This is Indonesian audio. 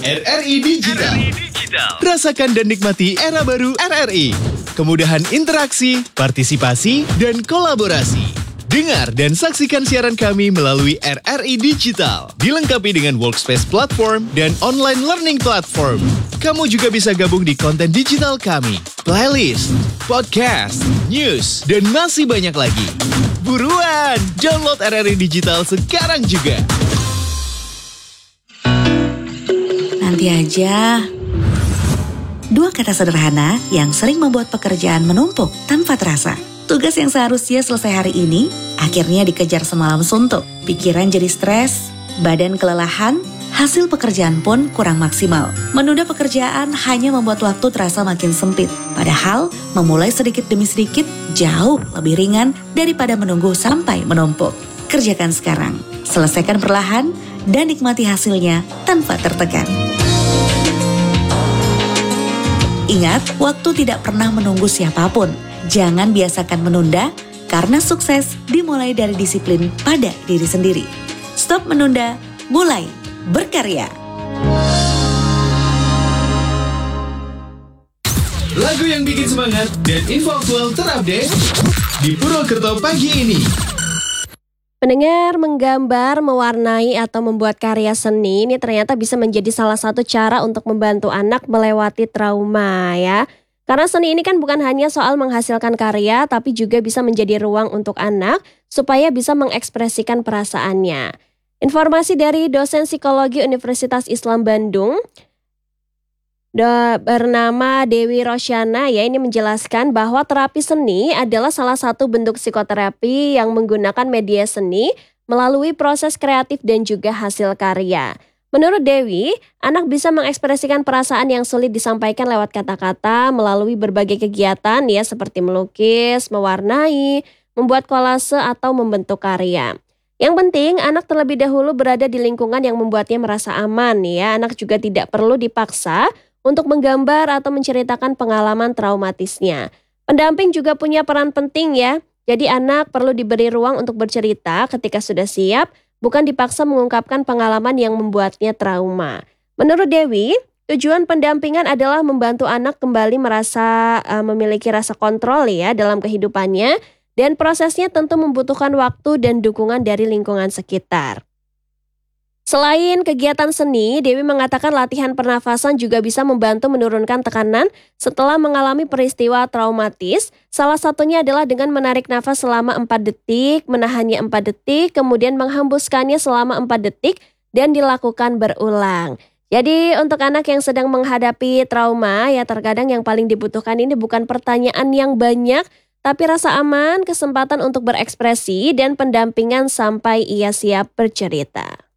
RRI Digital. Rasakan dan nikmati era baru RRI. Kemudahan interaksi, partisipasi, dan kolaborasi. Dengar dan saksikan siaran kami melalui RRI Digital. Dilengkapi dengan workspace platform dan online learning platform. Kamu juga bisa gabung di konten digital kami, playlist, podcast, news, dan masih banyak lagi. Buruan, download RRI Digital sekarang juga. Nanti aja. Dua kata sederhana yang sering membuat pekerjaan menumpuk tanpa terasa. Tugas yang seharusnya selesai hari ini, akhirnya dikejar semalam suntuk. Pikiran jadi stres, badan kelelahan, hasil pekerjaan pun kurang maksimal. Menunda pekerjaan hanya membuat waktu terasa makin sempit. Padahal, memulai sedikit demi sedikit jauh lebih ringan daripada menunggu sampai menumpuk. Kerjakan sekarang, selesaikan perlahan, dan nikmati hasilnya tanpa tertekan. Ingat, waktu tidak pernah menunggu siapapun. Jangan biasakan menunda, karena sukses dimulai dari disiplin pada diri sendiri. Stop menunda, mulai berkarya. Lagu yang bikin semangat dan info aktual terupdate di Purwokerto pagi ini. Pendengar, menggambar, mewarnai, atau membuat karya seni ini ternyata bisa menjadi salah satu cara untuk membantu anak melewati trauma ya. Karena seni ini kan bukan hanya soal menghasilkan karya, tapi juga bisa menjadi ruang untuk anak supaya bisa mengekspresikan perasaannya. Informasi dari dosen psikologi Universitas Islam Bandung, bernama Dewi Rosyana ya, ini menjelaskan bahwa terapi seni adalah salah satu bentuk psikoterapi yang menggunakan media seni melalui proses kreatif dan juga hasil karya. Menurut Dewi, anak bisa mengekspresikan perasaan yang sulit disampaikan lewat kata-kata melalui berbagai kegiatan ya, seperti melukis, mewarnai, membuat kolase atau membentuk karya. Yang penting anak terlebih dahulu berada di lingkungan yang membuatnya merasa aman ya. Anak juga tidak perlu dipaksa untuk menggambar atau menceritakan pengalaman traumatisnya. Pendamping juga punya peran penting ya. Jadi anak perlu diberi ruang untuk bercerita ketika sudah siap, bukan dipaksa mengungkapkan pengalaman yang membuatnya trauma. Menurut Dewi, tujuan pendampingan adalah membantu anak kembali merasa memiliki rasa kontrol ya dalam kehidupannya, dan prosesnya tentu membutuhkan waktu dan dukungan dari lingkungan sekitar. Selain kegiatan seni, Dewi mengatakan latihan pernafasan juga bisa membantu menurunkan tekanan setelah mengalami peristiwa traumatis. Salah satunya adalah dengan menarik nafas selama 4 detik, menahannya 4 detik, kemudian menghembuskannya selama 4 detik, dan dilakukan berulang. Jadi untuk anak yang sedang menghadapi trauma, ya terkadang yang paling dibutuhkan ini bukan pertanyaan yang banyak, tapi rasa aman, kesempatan untuk berekspresi, dan pendampingan sampai ia siap bercerita.